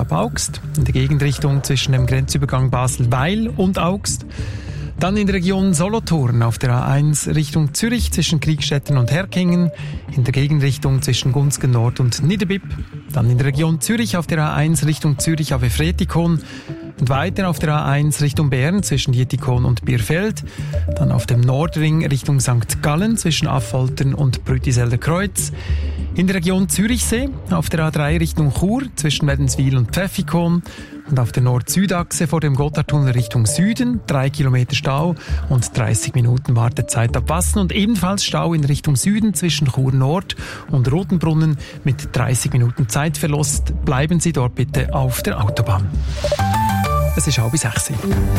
ab Augst, in der Gegenrichtung zwischen dem Grenzübergang Basel-Weil und Augst. Dann in der Region Solothurn auf der A1 Richtung Zürich zwischen Kriegstetten und Herkingen, in der Gegenrichtung zwischen Gunzgen Nord und Niederbipp. Dann in der Region Zürich auf der A1 Richtung Zürich auf Efretikon und weiter auf der A1 Richtung Bern zwischen Dietikon und Bierfeld. Dann auf dem Nordring Richtung St. Gallen zwischen Affoltern und Brütiselder Kreuz. In der Region Zürichsee auf der A3 Richtung Chur zwischen Wädenswil und Pfäffikon. Und auf der Nord-Süd-Achse vor dem Gotthardtunnel Richtung Süden 3 Kilometer Stau und 30 Minuten Wartezeit ab Wassen. Und ebenfalls Stau in Richtung Süden zwischen Chur Nord und Rotenbrunnen mit 30 Minuten Zeitverlust. Bleiben Sie dort bitte auf der Autobahn. Es ist 5:30.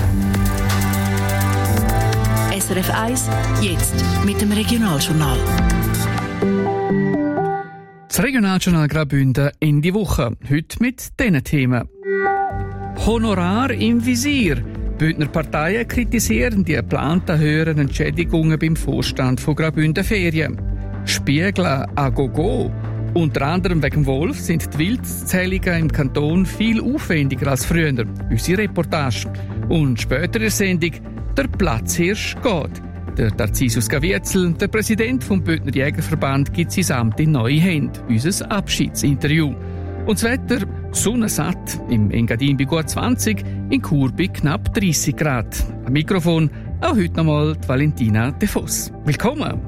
SRF 1, jetzt mit dem Regionaljournal. Das Regionaljournal Graubünden Ende Woche. Heute mit diesen Themen. Honorar im Visier. Bündner Parteien kritisieren die geplanten höheren Entschädigungen beim Vorstand von Graubünden Ferien. Spiegeln à gogo. Unter anderem wegen Wolf sind die Wildzählungen im Kanton viel aufwendiger als früher. Unsere Reportage. Und später in der Sendung «Der Platzhirsch geht». Der Tarcisius Gavietzel, der Präsident vom Bündner Jägerverband, gibt sein Amt in neue Hände. Unser Abschiedsinterview. Und das Wetter sonnensatt. Im Engadin bei gut 20, in Chur bei knapp 30 Grad. Am Mikrofon auch heute nochmal die Valentina De Voss. Willkommen!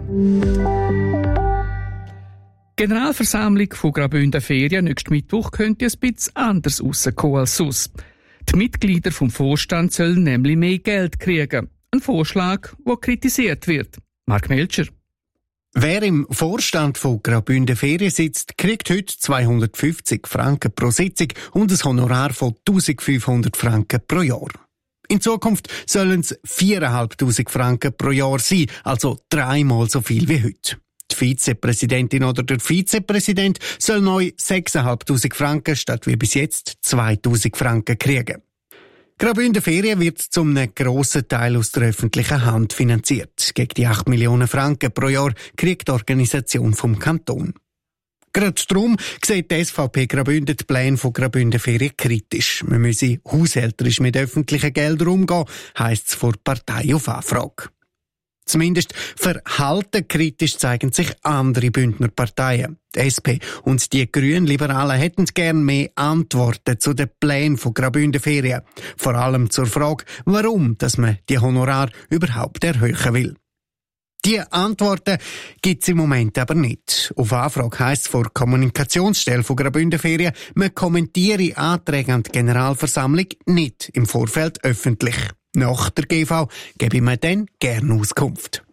Die Generalversammlung von Graubünden Ferien nächsten Mittwoch könnte ein bisschen anders rauskommen als sonst. Die Mitglieder vom Vorstand sollen nämlich mehr Geld kriegen. Ein Vorschlag, der kritisiert wird. Mark Melcher. Wer im Vorstand von Graubünden Ferien sitzt, kriegt heute 250 Franken pro Sitzung und ein Honorar von 1500 Franken pro Jahr. In Zukunft sollen es 4'500 Franken pro Jahr sein, also 3-mal so viel wie heute. Die Vizepräsidentin oder der Vizepräsident soll neu 6'500 Franken statt wie bis jetzt 2000 Franken kriegen. Graubünden Ferien wird zum einem grossen Teil aus der öffentlichen Hand finanziert. Gegen die 8 Millionen Franken pro Jahr kriegt die Organisation vom Kanton. Gerade darum sieht die SVP Graubünden die Pläne von Graubünden Ferien kritisch. Man müsse haushälterisch mit öffentlichen Geldern umgehen, heisst es vor der Partei auf Anfrage. Zumindest verhaltenkritisch zeigen sich andere Bündner Parteien. Die SP und die Grünliberalen hätten gern mehr Antworten zu den Plänen von Graubünden Ferien. Vor allem zur Frage, warum dass man die Honorar überhaupt erhöhen will. Die Antworten gibt es im Moment aber nicht. Auf Anfrage heisst es vor der Kommunikationsstelle von Graubünden Ferien, man kommentiere Anträge an die Generalversammlung nicht im Vorfeld öffentlich. Nach der GV gebe ich mir dann gerne Auskunft.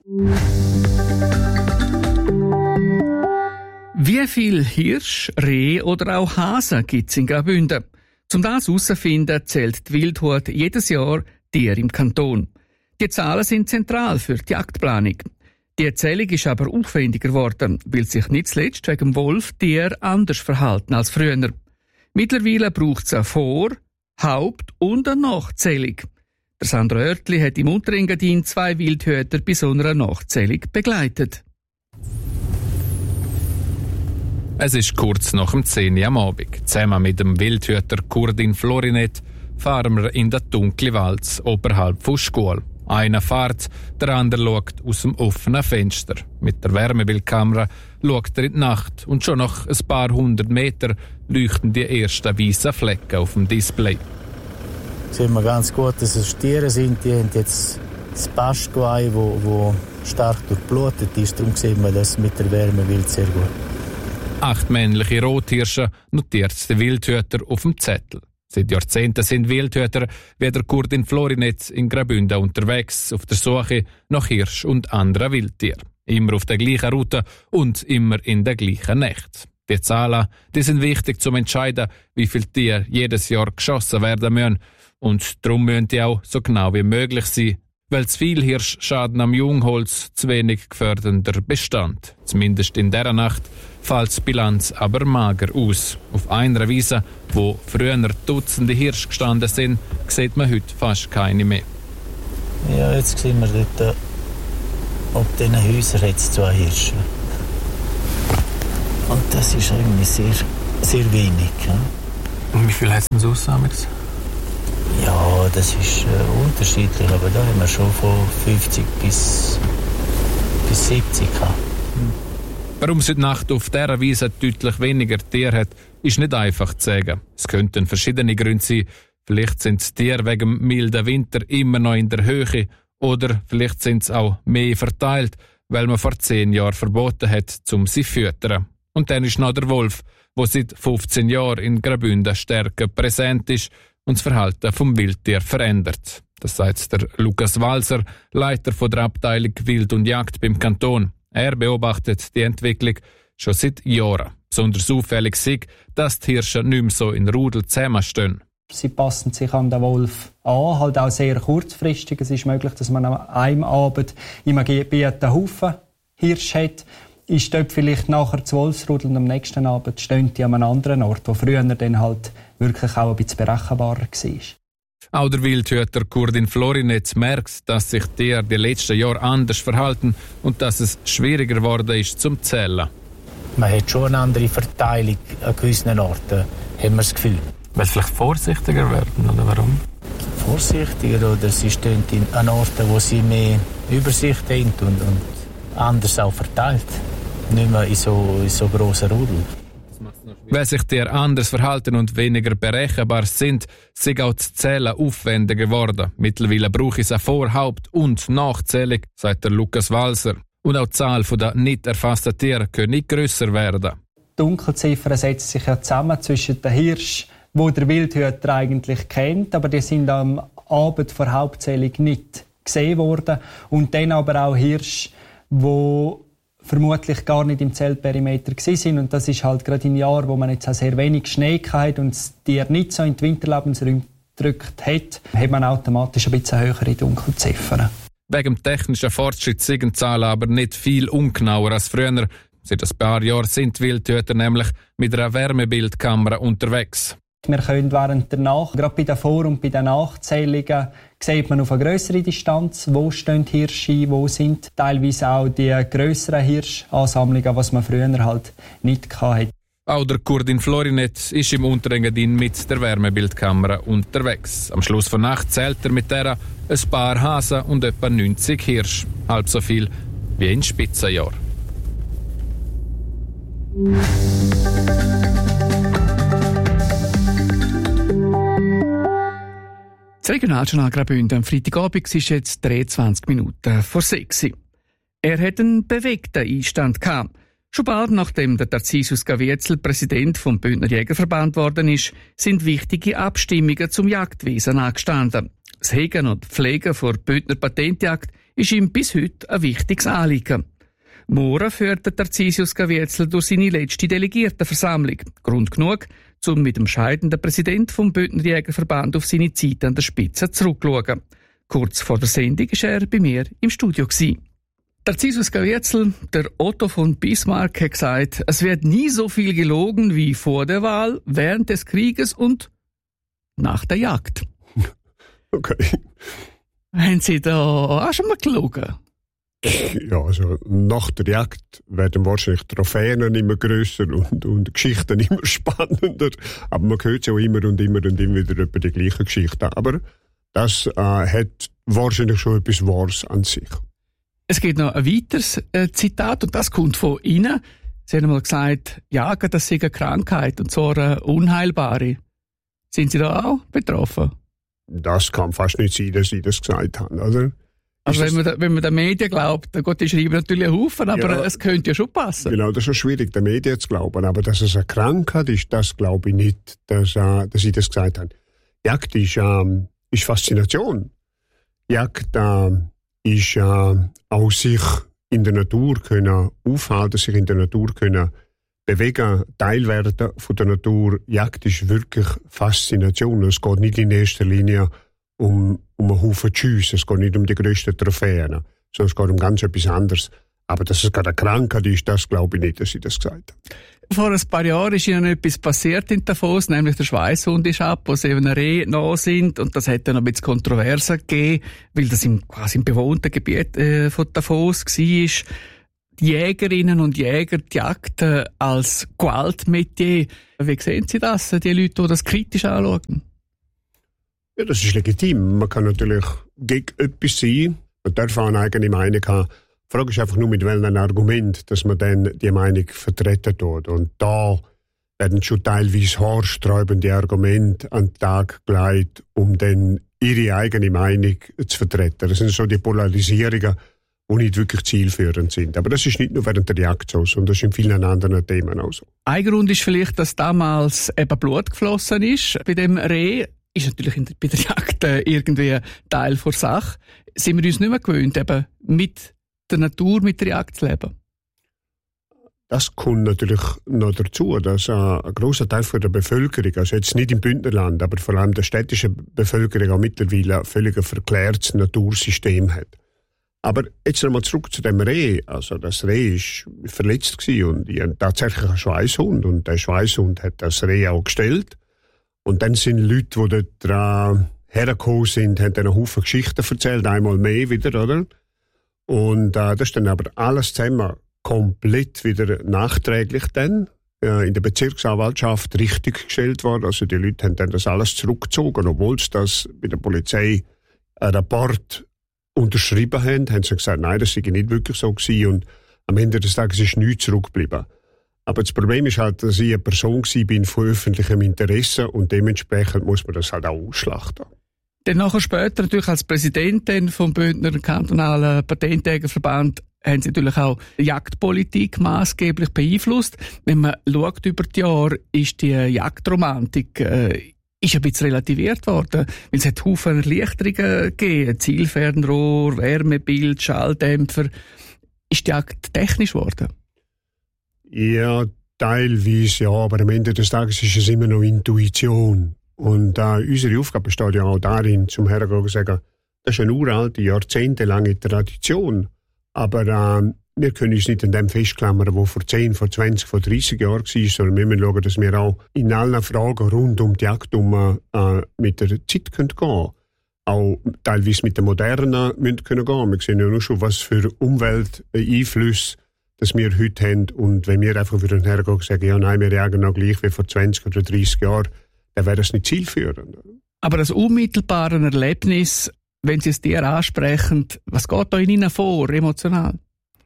Wie viel Hirsch, Reh oder auch Hasen gibt es in Graubünden? Um das herauszufinden, zählt die Wildhut jedes Jahr Tiere im Kanton. Die Zahlen sind zentral für die Jagdplanung. Die Erzählung ist aber aufwendiger geworden, weil sich nicht zuletzt wegen dem Wolf Tiere anders verhalten als früher. Mittlerweile braucht es eine Vor-, Haupt- und eine Nachzählung. Der Sandro Oertli hat im Unterengadin 2 Wildhüter bei so einer Nachzählung begleitet. Es ist kurz nach dem 10 Uhr am Abend. Zusammen mit dem Wildhüter Kurdin Florinet fahren wir in den dunklen Wald oberhalb von Schkuhl. Einer fährt, der andere schaut aus dem offenen Fenster. Mit der Wärmebildkamera schaut er in die Nacht und schon nach ein paar 100 Metern leuchten die ersten weißen Flecken auf dem Display. Sehen wir ganz gut, dass es Tiere sind, die haben jetzt das Bastgeweih, wo stark durchblutet ist. Darum sehen wir das mit der Wärmewild sehr gut. 8 männliche Rothirsche notiert der Wildhüter auf dem Zettel. Seit Jahrzehnten sind Wildhüter wie der Kurdin Florinet in Graubünden unterwegs auf der Suche nach Hirsch und anderen Wildtieren. Immer auf der gleichen Route und immer in der gleichen Nacht. Die Zahlen, die sind wichtig zum Entscheiden, wie viele Tiere jedes Jahr geschossen werden müssen. Und darum müssen die auch so genau wie möglich sein, weil zu viel Hirschschaden am Jungholz zu wenig gefördernder Bestand. Zumindest in dieser Nacht fällt die Bilanz aber mager aus. Auf einer Wiese, wo früher Dutzende Hirsche gestanden sind, sieht man heute fast keine mehr. Ja, jetzt sehen wir dort, ob diesen Häusern jetzt 2 Hirsche. Und das ist eigentlich sehr, sehr wenig. Ja? Und wie viel hat es denn sonst damit? Ja, das ist unterschiedlich, aber da haben wir schon von 50 bis 70 gehabt. Warum es heute Nacht auf dieser Wiese deutlich weniger Tiere hat, ist nicht einfach zu sagen. Es könnten verschiedene Gründe sein. Vielleicht sind die Tiere wegen dem milden Winter immer noch in der Höhe oder vielleicht sind sie auch mehr verteilt, weil man vor 10 Jahren verboten hat, um sie zu füttern. Und dann ist noch der Wolf, der seit 15 Jahren in Graubünden stärker präsent ist und das Verhalten vom Wildtier verändert. Das sagt der Lukas Walser, Leiter von der Abteilung Wild und Jagd beim Kanton. Er beobachtet die Entwicklung schon seit Jahren. Besonders auffällig ist, dass die Hirsche nicht mehr so in Rudel zusammenstehen. Sie passen sich an den Wolf an, halt auch sehr kurzfristig. Es ist möglich, dass man an einem Abend im Gebiet einen Haufen Hirsch hat. Ist dort vielleicht nachher das Wolfsrudel und am nächsten Abend stehen die an einem anderen Ort, wo früher dann halt wirklich auch ein bisschen berechenbarer war. Auch der Wildhüter Kurdin Florinetz merkt, dass sich die Tiere die letzten Jahre anders verhalten und dass es schwieriger geworden ist zum Zählen. Man hat schon eine andere Verteilung an gewissen Orten, haben wir das Gefühl. Weil sie vielleicht vorsichtiger werden, oder warum? Vorsichtiger, oder sie stehen an Orten, wo sie mehr Übersicht haben und anders auch verteilt. Nicht mehr in so grossen Rudel. Weil sich die Tiere anders verhalten und weniger berechenbar sind, sind auch das Zählen aufwendiger geworden. Mittlerweile brauche es eine Vor-, Haupt- und Nachzählung, sagt der Lukas Walser. Und auch die Zahl der nicht erfassten Tiere kann nicht grösser werden. Die Dunkelziffer setzt sich ja zusammen zwischen den Hirsch, die der Wildhüter eigentlich kennt, aber die sind am Abend vor Hauptzählung nicht gesehen worden. Und dann aber auch Hirsch, die vermutlich gar nicht im Zeltperimeter waren. Und das ist halt gerade im Jahr, wo man jetzt auch sehr wenig Schnee hatte und das Tier nicht so in die Winterlebensräume gedrückt hat man automatisch ein bisschen höhere Dunkelziffern. Wegen dem technischen Fortschritt sind die Zahlen aber nicht viel ungenauer als früher. Seit ein paar Jahren sind die Wildhüter nämlich mit einer Wärmebildkamera unterwegs. Wir können während der Nacht, gerade bei den Vor- und bei den Nachzählungen, sieht man auf eine grössere Distanz, wo stehen die Hirsche, wo sind teilweise auch die grösseren Hirschansammlungen, was man früher halt nicht hatte. Auch der Kurdin Florinetz ist im Unterengadin mit der Wärmebildkamera unterwegs. Am Schluss der Nacht zählt er mit der ein paar Hasen und etwa 90 Hirsche. Halb so viel wie in Spitzenjahr. Das Regionaljournal Graubünden am Freitagabend ist jetzt 23 Minuten vor 6 Uhr. Er hat einen bewegten Einstand gehabt. Schon bald nachdem der Tarcisius Gavietzel Präsident vom Bündner Jägerverband worden ist, sind wichtige Abstimmungen zum Jagdwesen angestanden. Das Hegen und Pflegen vor Bündner Patentjagd ist ihm bis heute ein wichtiges Anliegen. Morgen führt der Tarcisius Gavietzel durch seine letzte Delegiertenversammlung. Grund genug, um mit dem scheidenden Präsident vom Bündner Jägerverband auf seine Zeit an der Spitze zurückzuschauen. Kurz vor der Sendung war er bei mir im Studio. Tarcisius Gavietzel, der Otto von Bismarck, hat gesagt, es wird nie so viel gelogen wie vor der Wahl, während des Krieges und nach der Jagd. Okay. Haben Sie da auch schon mal gelogen? Ja, also nach der Jagd werden wahrscheinlich Trophäen immer grösser und Geschichten immer spannender. Aber man hört ja auch immer und immer wieder über die gleichen Geschichten. Aber das hat wahrscheinlich schon etwas Wahres an sich. Es gibt noch ein weiteres Zitat und das kommt von Ihnen. Sie haben einmal gesagt, Jagen, das sei eine Krankheit und zwar eine unheilbare. Sind Sie da auch betroffen? Das kann fast nicht sein, dass Sie das gesagt haben, oder? Also wenn man den Medien glaubt, dann geht die Schreiben natürlich einen Haufen, aber ja, es könnte ja schon passen. Genau, das ist schwierig, den Medien zu glauben. Aber dass es eine Krankheit ist, das glaube ich nicht, dass Sie das gesagt haben. Jagd ist Faszination. Jagd ist auch sich in der Natur können aufhalten, sich in der Natur können bewegen, Teil werden von der Natur. Jagd ist wirklich Faszination. Es geht nicht in erster Linie um einen Haufen Schüsse, es geht nicht um die grössten Trophäen, sondern es geht um ganz etwas anderes. Aber dass es gerade eine Krankheit ist, das glaube ich nicht, dass Sie das gesagt haben. Vor ein paar Jahren ist Ihnen etwas passiert in Davos, nämlich der Schweisshund ist ab, wo Sie einem Reh nah sind und das hat dann noch ein bisschen Kontroversen gegeben, weil das quasi im bewohnten Gebiet von Davos war. die Jägerinnen und Jäger die Jagd als Gewaltmetier. Wie sehen Sie das, die Leute, die das kritisch anschauen? Ja, das ist legitim. Man kann natürlich gegen etwas sein. Man darf auch eine eigene Meinung haben. Die Frage ist einfach nur, mit welchem Argument, dass man dann die Meinung vertreten tut. Und da werden schon teilweise haarsträubende Argumente an den Tag gelegt, um dann ihre eigene Meinung zu vertreten. Das sind so die Polarisierungen, die nicht wirklich zielführend sind. Aber das ist nicht nur während der Jagd so, sondern das ist in vielen anderen Themen auch so. Ein Grund ist vielleicht, dass damals eben Blut geflossen ist bei dem Reh. Ist natürlich bei der Jagd irgendwie Teil der Sache. Sind wir uns nicht mehr gewöhnt, eben mit der Natur, mit der Jagd zu leben? Das kommt natürlich noch dazu, dass ein grosser Teil der Bevölkerung, also jetzt nicht im Bündnerland, aber vor allem der städtischen Bevölkerung auch mittlerweile ein völlig verklärtes Natursystem hat. Aber jetzt nochmal zurück zu dem Reh. Also das Reh war verletzt und ich hatte tatsächlich einen Schweißhund und der Schweißhund hat das Reh auch gestellt. Und dann sind Leute, die dort hergekommen sind, haben dann einen Haufen Geschichten erzählt, einmal mehr wieder, oder? Und das ist dann aber alles zusammen komplett wieder nachträglich dann in der Bezirksanwaltschaft richtiggestellt worden. Also die Leute haben dann das alles zurückgezogen, obwohl sie das bei der Polizei einen Rapport unterschrieben haben sie gesagt, nein, das sei nicht wirklich so gewesen. Und am Ende des Tages ist nichts zurückgeblieben. Aber das Problem ist halt, dass ich eine Person bin von öffentlichem Interesse und dementsprechend muss man das halt auch ausschlachten. Dann nachher später natürlich als Präsidentin vom Bündner kantonalen Patentträgerverband haben Sie natürlich auch die Jagdpolitik maßgeblich beeinflusst. Wenn man schaut über die Jahre, ist die Jagdromantik ist ein bisschen relativiert worden, weil es hat Haufen Erleichterungen gegeben, Zielfernrohr, Wärmebild, Schalldämpfer. Ist die Jagd technisch geworden? Ja, teilweise ja, aber am Ende des Tages ist es immer noch Intuition. Und unsere Aufgabe besteht ja auch darin, zum Herrgehen zu sagen, das ist eine uralte, jahrzehntelange Tradition. Aber wir können uns nicht an dem festklammern, was vor 10, vor 20, vor 30 Jahren war, sondern wir müssen schauen, dass wir auch in allen Fragen rund um die Jagd mit der Zeit gehen können. Auch teilweise mit der Modernen müssen gehen können. Wir sehen ja nur schon, was für Umwelteinflüsse dass wir heute haben. Und wenn wir einfach wieder hergehen und sagen, ja, nein, wir jagen noch gleich wie vor 20 oder 30 Jahren, dann wäre das nicht zielführend. Aber das unmittelbare Erlebnis, wenn Sie es dir ansprechen, was geht da in Ihnen vor, emotional?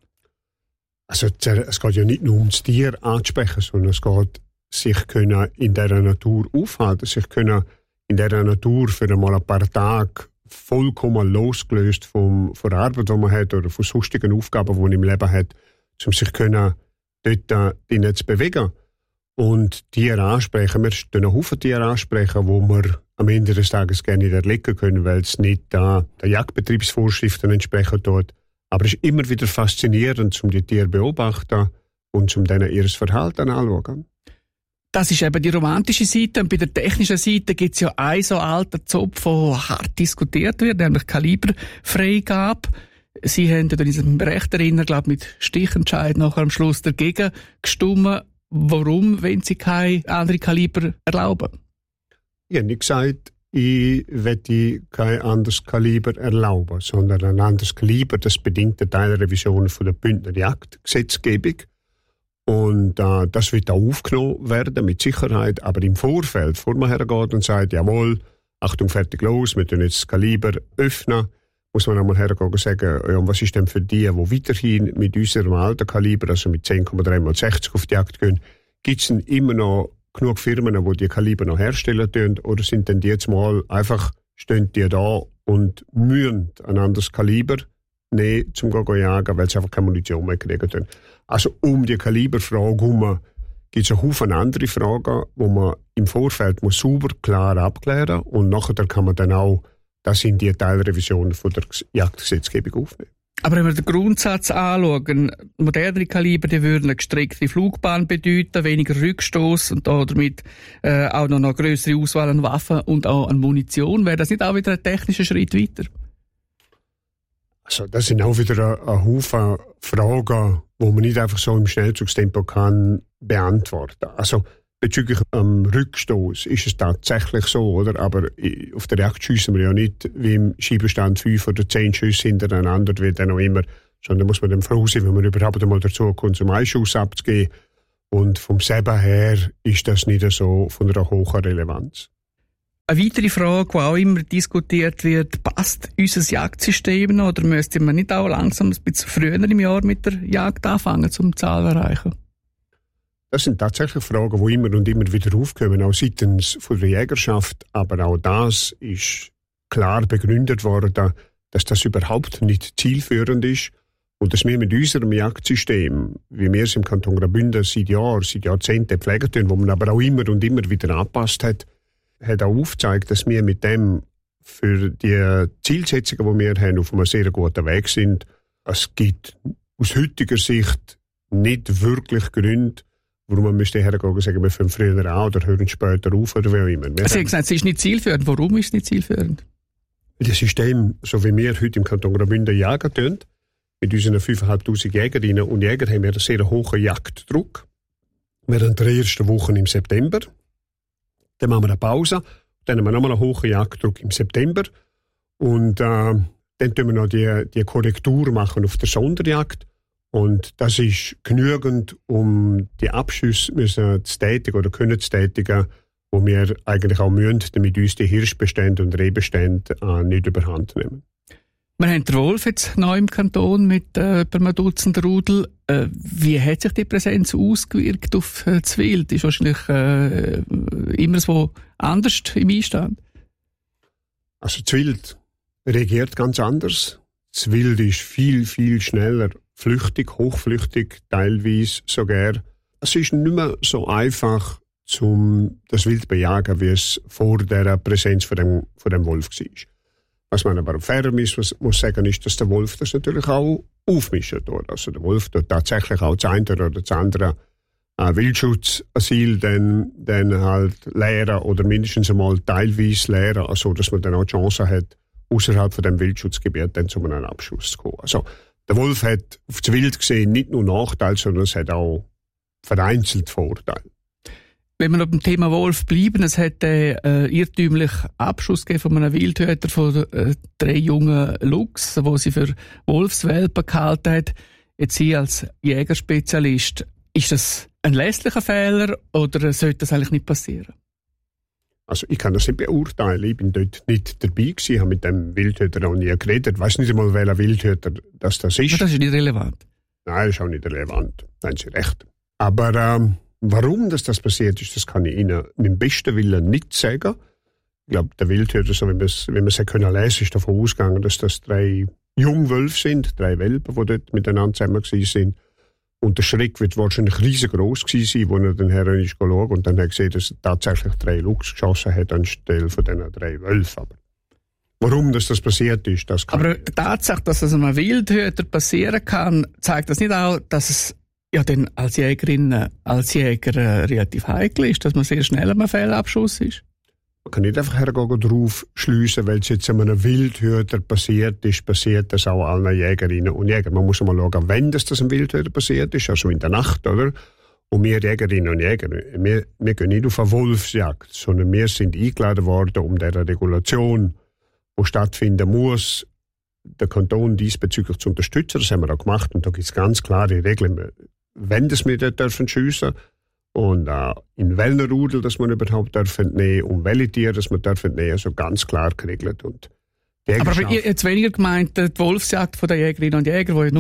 Also, es geht ja nicht nur ums Tier anzusprechen, sondern es geht, sich können in dieser Natur aufhalten, sich können in dieser Natur für einmal ein paar Tage vollkommen losgelöst von der Arbeit, die man hat, oder von sonstigen Aufgaben, die man im Leben hat, um sich können dort zu bewegen. Und Tiere ansprechen, wir können einen Haufen Tiere ansprechen, wo wir am Ende des Tages gerne nicht erlegen können, weil es nicht der Jagdbetriebsvorschriften entsprechen tut. Aber es ist immer wieder faszinierend, um die Tiere zu beobachten und um denen ihr Verhalten anzuschauen. Das ist eben die romantische Seite. Und bei der technischen Seite gibt es ja einen so alten Zopf, der hart diskutiert wird, nämlich Kaliberfreigabe. Sie haben in diesem Recht erinnern, glaube mit Stichentscheid nachher am Schluss dagegen gestimmt. Warum wollen Sie kein andere Kaliber erlauben? Ich habe nicht gesagt, ich werde kein anderes Kaliber erlauben, sondern ein anderes Kaliber, das bedingt eine Teilrevision von der Bündner Jagdgesetzgebung. Und das wird auch aufgenommen werden, mit Sicherheit. Aber im Vorfeld, bevor man hergeht und sagt, jawohl, Achtung, fertig, los, wir tun jetzt das Kaliber öffnen, muss man einmal hergehen und sagen, ja, was ist denn für die weiterhin mit unserem alten Kaliber, also mit 10,3x60 auf die Jagd gehen, gibt es denn immer noch genug Firmen, die Kaliber noch herstellen tun, oder sind denn die jetzt mal einfach, stehen die da und müssen ein anderes Kaliber nehmen, zum jagen, weil sie einfach keine Munition mehr kriegen können. Also um die Kaliberfrage herum gibt es einen Haufen andere Fragen, die man im Vorfeld muss sauber, klar abklären muss und nachher kann man dann auch das in die Teilrevision von der Jagdgesetzgebung aufnehmen. Aber wenn wir den Grundsatz anschauen, modernere Kaliber, die würden eine gestreckte Flugbahn bedeuten, weniger Rückstoß und damit auch noch eine grössere Auswahl an Waffen und auch an Munition. Wäre das nicht auch wieder ein technischer Schritt weiter? Also das sind auch wieder ein Haufen Fragen, die man nicht einfach so im Schnellzugstempo kann beantworten. Also bezüglich Rückstoß ist es tatsächlich so, oder? Aber auf der Jagd schiessen wir ja nicht wie im Schiebestand 5 oder 10 Schüsse hintereinander, wie dann auch immer, sondern muss man dann froh sein, wenn man überhaupt einmal dazu kommt, zum Einschuss abzugeben. Und vom selber her ist das nicht so von einer hohen Relevanz. Eine weitere Frage, die auch immer diskutiert wird, passt unser Jagdsystem noch oder müsste man nicht auch langsam ein bisschen früher im Jahr mit der Jagd anfangen, um Zahlen zu erreichen? Das sind tatsächlich Fragen, die immer und immer wieder aufkommen, auch seitens von der Jägerschaft. Aber auch das ist klar begründet worden, dass das überhaupt nicht zielführend ist und dass wir mit unserem Jagdsystem, wie wir es im Kanton Graubünden seit Jahrzehnten pflegen, wo man aber auch immer und immer wieder angepasst hat auch aufgezeigt, dass wir mit dem für die Zielsetzungen, die wir haben, auf einem sehr guten Weg sind. Es gibt aus heutiger Sicht nicht wirklich Gründe, warum man müsste hergehen und sagen, wir fangen früher an oder hören später auf oder wie auch immer. Sie haben gesagt, es ist nicht zielführend. Warum ist es nicht zielführend? Das System, so wie wir heute im Kanton Graubünden jagen tun, mit unseren 5'500 Jägerinnen und Jägern haben wir einen sehr hohen Jagddruck. Wir haben die ersten Wochen im September. Dann machen wir eine Pause. Dann haben wir nochmal einen hohen Jagddruck im September. Und dann tun wir noch die Korrektur machen auf der Sonderjagd. Und das ist genügend, um die Abschüsse zu tätigen oder können zu tätigen, wo wir eigentlich auch müssen, damit uns die Hirschbestände und Rehbestände nicht überhand nehmen. Wir haben den Wolf jetzt neu im Kanton mit über einem Dutzend Rudel. Wie hat sich die Präsenz ausgewirkt auf das Wild? Ist wahrscheinlich immer so anders im Einstand. Also das Wild reagiert ganz anders. Das Wild ist viel, viel schneller flüchtig, hochflüchtig, teilweise sogar. Es ist nicht mehr so einfach, das Wild zu bejagen, wie es vor der Präsenz von dem Wolf war. Was man aber fair muss sagen, ist, dass der Wolf das natürlich auch aufmischen tut. Also der Wolf tut tatsächlich auch das eine oder das andere Wildschutzasyl dann halt leeren oder mindestens einmal teilweise leeren, also dass man dann auch die Chance hat, außerhalb von dem Wildschutzgebiet dann zu einem Abschuss zu kommen. Also der Wolf hat auf das Wild gesehen nicht nur Nachteile, sondern es hat auch vereinzelt Vorteile. Wenn wir noch beim Thema Wolf bleiben, es hat irrtümlich Abschuss gegeben von einem Wildhüter von 3 jungen Luchs, die sie für Wolfswelpen gehalten hat. Jetzt Sie als Jägerspezialist, ist das ein lässlicher Fehler oder sollte das eigentlich nicht passieren? Also ich kann das nicht beurteilen. Ich bin dort nicht dabei gewesen, habe mit dem Wildhüter auch nie geredet. Ich weiss nicht einmal, welcher Wildhüter das ist. Aber das ist nicht relevant. Nein, das ist auch nicht relevant. Da haben Sie recht. Aber warum das passiert ist, das kann ich Ihnen mit dem besten Willen nicht sagen. Ich glaube, der Wildhüter, so wie man es können lesen, ist davon ausgegangen, dass das 3 Jungwölfe sind, 3 Welpen, die dort miteinander zusammen sind. Und der Schreck wird wahrscheinlich riesengroß gewesen sein, wo er dann her ist geschaut und dann hat gesehen, dass er tatsächlich 3 Luchs geschossen hat anstelle von diesen 3 Wölfen. Aber warum das passiert ist, das kann Aber die Tatsache, dass es einem Wildhüter passieren kann, zeigt das nicht auch, dass es ja dann als Jägerin, als Jäger relativ heikel ist, dass man sehr schnell am Fehlabschuss ist? Man kann nicht einfach hergehen drauf schliessen, weil es jetzt einem Wildhüter passiert ist, passiert das auch allen Jägerinnen und Jägern. Man muss mal schauen, wenn das einem Wildhüter passiert ist, also in der Nacht, oder? Und wir Jägerinnen und Jäger, wir gehen nicht auf eine Wolfsjagd, sondern wir sind eingeladen worden, um dieser Regulation, die stattfinden muss, den Kanton diesbezüglich zu unterstützen. Das haben wir auch gemacht und da gibt es ganz klare Regeln, wenn das wir dort dürfen schiessen und in welchen Rudel das man überhaupt dürfen nehmen und welche Tiere das man dürfen nehmen, also ganz klar geregelt. Und aber jetzt weniger gemeint die Wolfsjagd von den Jägerinnen und Jägern, die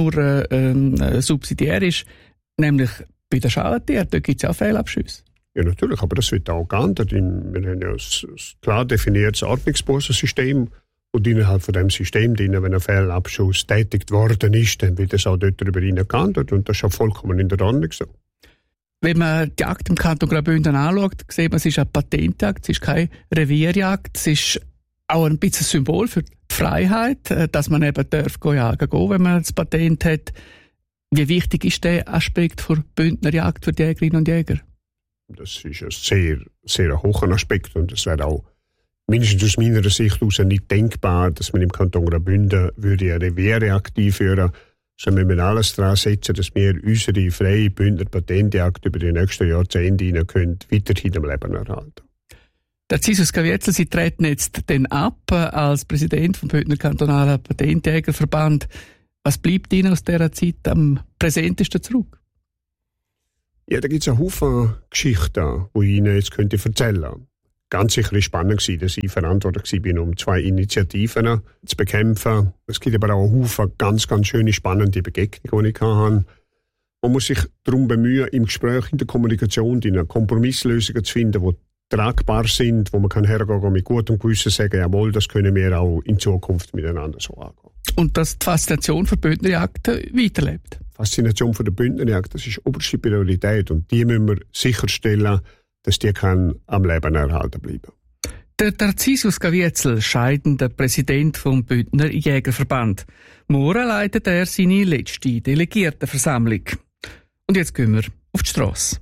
nur subsidiär ist, nämlich bei den Schalentieren, da gibt es ja auch Fehlabschüsse. Ja, natürlich, aber das wird auch geahndet. Wir haben ja ein klar definiertes Ordnungsbosensystem und innerhalb von dem System, wenn ein Fehlabschuss tätigt worden ist, dann wird es auch dort darüber geahndet und das ist auch vollkommen in der Ordnung so. Wenn man die Jagd im Kanton Graubünden anschaut, sieht man, es ist eine Patentjagd, es ist keine Revierjagd, es ist auch ein bisschen Symbol für die Freiheit, dass man eben jagen darf, wenn man das Patent hat. Wie wichtig ist der Aspekt der Bündnerjagd für die Jägerinnen und Jäger? Das ist ein sehr, sehr hoher Aspekt und es wäre auch mindestens aus meiner Sicht heraus nicht denkbar, dass man im Kanton Graubünden eine Revierjagd einführen würde. Sondern wir müssen alles daran setzen, dass wir unsere freie Bündner Patentjagd über die nächsten Jahrzehnte weiterhin am Leben erhalten. Der Zisus Gavietzel, Sie treten jetzt den ab als Präsident vom Bündner Kantonalen Patentjägerverband. Was bleibt Ihnen aus dieser Zeit am präsentesten zurück? Ja, da gibt es einen Haufen Geschichten, die ich Ihnen jetzt erzählen könnte. Ganz sicher war es spannend, dass ich verantwortlich war, um 2 Initiativen zu bekämpfen. Es gibt aber auch einen Haufen ganz, ganz schöne, spannende Begegnungen, die ich hatte. Man muss sich darum bemühen, im Gespräch, in der Kommunikation, Kompromisslösungen zu finden, die tragbar sind, wo man hergehen kann mit gutem Gewissen sagen, jawohl, das können wir auch in Zukunft miteinander so angehen. Und dass die Faszination für Bündnerjagd weiterlebt? Die Faszination für die Bündnerjagd, das ist oberste Priorität und die müssen wir sicherstellen, dass die am Leben erhalten bleiben. Der Tarcisius Gavietzel, scheidender Präsident vom Bündner Jägerverband. Morgen leitet er seine letzte Delegiertenversammlung. Und jetzt gehen wir auf die Strasse.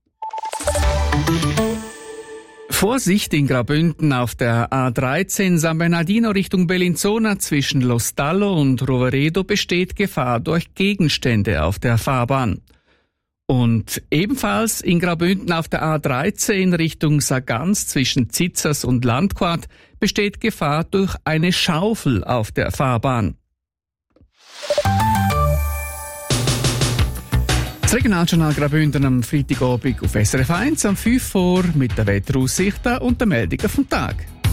Vorsicht in Graubünden auf der A13 San Bernardino Richtung Bellinzona zwischen Lo Stallo und Roveredo besteht Gefahr durch Gegenstände auf der Fahrbahn. Und ebenfalls in Graubünden auf der A13 Richtung Sargans zwischen Zitzers und Landquart besteht Gefahr durch eine Schaufel auf der Fahrbahn. Das Regionaljournal Graubünden am Freitagabend auf SRF 1 am 5 Uhr mit der Wetteraussicht und den Meldungen vom Tag.